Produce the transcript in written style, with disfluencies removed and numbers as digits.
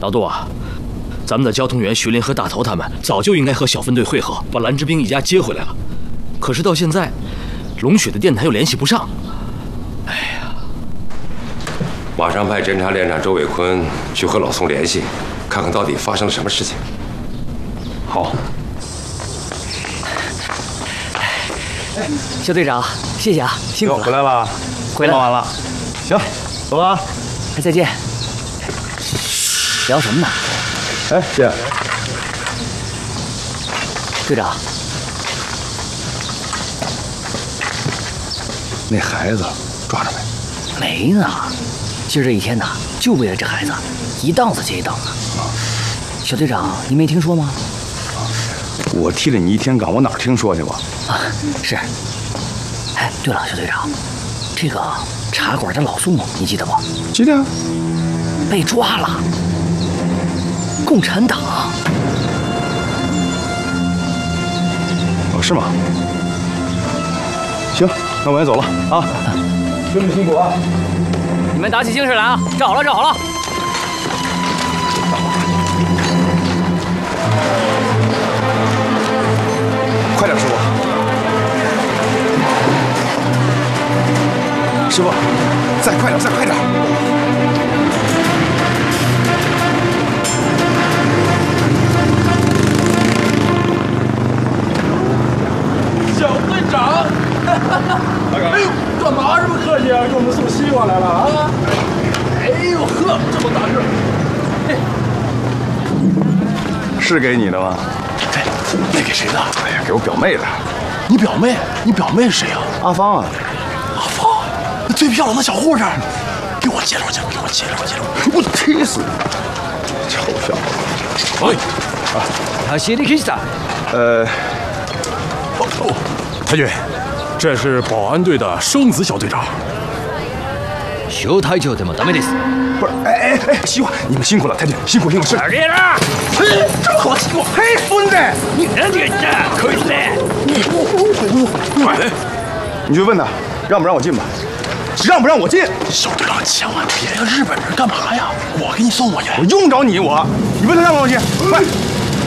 老杜啊，咱们的交通员徐林和大头他们早就应该和小分队会合，把蓝之兵一家接回来了。可是到现在，龙雪的电台又联系不上。哎呀！ 马上派侦察连长周伟坤去和老宋联系，看看到底发生了什么事情。 好。 小队长，谢谢啊，辛苦了。 回来了， 回来忙完了。行，走了啊。 再见。聊什么呢？ 哎，姐， 队长， 那孩子抓着没？ 没呢。今儿这一天呢，就为了这孩子，一档子接一档子。小队长，你没听说吗？ 我替了你一天岗，我哪儿听说去吧？ 啊，是。哎，对了，小队长，这个茶馆的老宋，你记得不？ 记得啊。 被抓了。共产党。 哦，是吗？行，那我先走了啊。兄弟辛苦啊！ 你们打起精神来啊！站好了，站好了。 快点，师傅！师傅，再快点，再快点！ 小队长，哎呦，干嘛这么客气啊？给我们送西瓜来了啊！哎呦呵，这么大个， 是给你的吗？ 这给谁的？ 哎呀，给我表妹的。 你表妹？你表妹是谁啊？ 阿芳啊。 阿芳，那最漂亮的小护士，给我介绍介绍，给我介绍介绍。 我踢死你！臭小子！ 哎， 啊，谢利克斯塔。 太君，这是保安队的生子小队长。 小隊長でもダメです。 不是，哎，西瓜，你们辛苦了，太君，辛苦。是。 二爷啦！ 嘿，这么好西瓜！ 嘿，孙子， 你这点子可以的。 哎， 你去问他，让不让我进吧？让不让我进？ 小队长，千万别呀！日本人干嘛呀？我给你送过去。 我用不着你，你问他让不让我进？快！